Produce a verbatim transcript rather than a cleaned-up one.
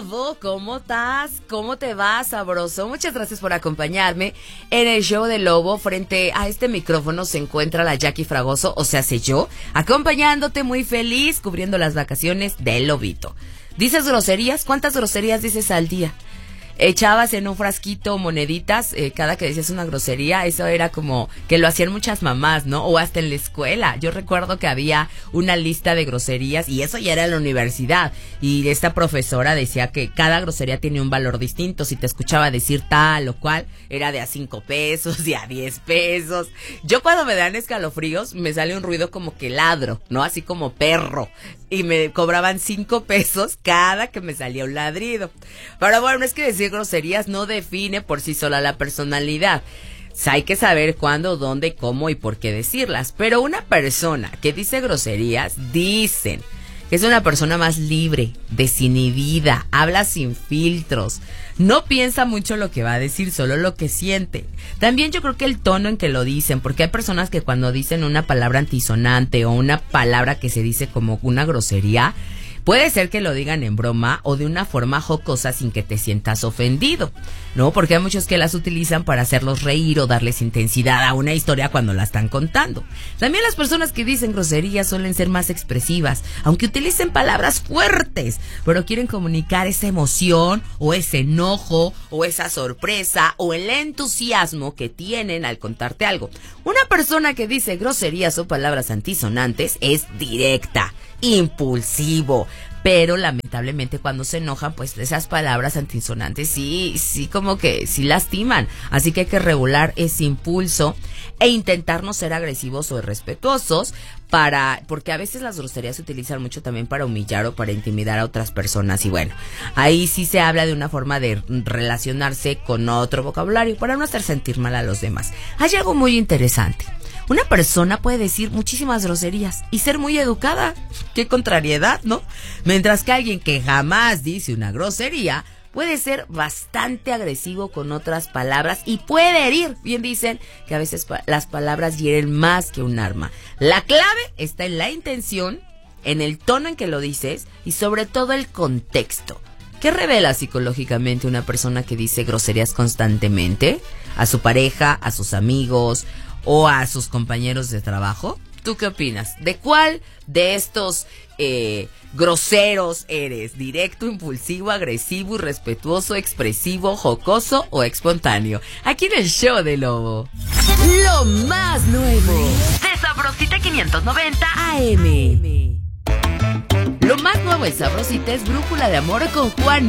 Lobo, ¿cómo estás? ¿Cómo te va, sabroso? Muchas gracias por acompañarme en el show de Lobo. Frente a este micrófono se encuentra la Jackie Fragoso, o sea, sé yo, acompañándote muy feliz, cubriendo las vacaciones del Lobito. ¿Dices groserías? ¿Cuántas groserías dices al día? Echabas en un frasquito moneditas eh, cada que decías una grosería. Eso era como que lo hacían muchas mamás, ¿no? O hasta en la escuela. Yo recuerdo que había una lista de groserías y eso ya era en la universidad. Y esta profesora decía que cada grosería tiene un valor distinto. Si te escuchaba decir tal o cual, era de a cinco pesos, de a diez pesos. Yo cuando me dan escalofríos me sale un ruido como que ladro, ¿no? Así como perro. Y me cobraban cinco pesos cada que me salía un ladrido. Pero bueno, es que decir groserías no define por sí sola la personalidad. Hay que saber cuándo, dónde, cómo y por qué decirlas. Pero una persona que dice groserías, dicen que es una persona más libre, desinhibida, habla sin filtros, no piensa mucho lo que va a decir, solo lo que siente. También yo creo que el tono en que lo dicen, porque hay personas que cuando dicen una palabra antisonante o una palabra que se dice como una grosería, puede ser que lo digan en broma o de una forma jocosa sin que te sientas ofendido, ¿no? Porque hay muchos que las utilizan para hacerlos reír o darles intensidad a una historia cuando la están contando. También las personas que dicen groserías suelen ser más expresivas, aunque utilicen palabras fuertes, pero quieren comunicar esa emoción o ese enojo o esa sorpresa o el entusiasmo que tienen al contarte algo. Una persona que dice groserías o palabras antisonantes es directa, impulsivo, pero lamentablemente cuando se enojan, pues esas palabras antisonantes sí, sí como que sí lastiman, así que hay que regular ese impulso e intentar no ser agresivos o irrespetuosos, para, porque a veces las groserías se utilizan mucho también para humillar o para intimidar a otras personas, y bueno, ahí sí se habla de una forma de relacionarse con otro vocabulario para no hacer sentir mal a los demás. Hay algo muy interesante. Una persona puede decir muchísimas groserías y ser muy educada. ¡Qué contrariedad!, ¿no? Mientras que alguien que jamás dice una grosería puede ser bastante agresivo con otras palabras y puede herir. Bien dicen que a veces pa- las palabras hieren más que un arma. La clave está en la intención, en el tono en que lo dices y sobre todo el contexto. ¿Qué revela psicológicamente una persona que dice groserías constantemente? ¿A su pareja, a sus amigos o a sus compañeros de trabajo? ¿Tú qué opinas? ¿De cuál de estos eh, groseros eres? ¿Directo, impulsivo, agresivo, irrespetuoso, expresivo, jocoso o espontáneo? Aquí en el show de Lobo. Lo más nuevo de Sabrosita quinientos noventa A M. Lo más nuevo en Sabrosita es Brújula de Amor con Juan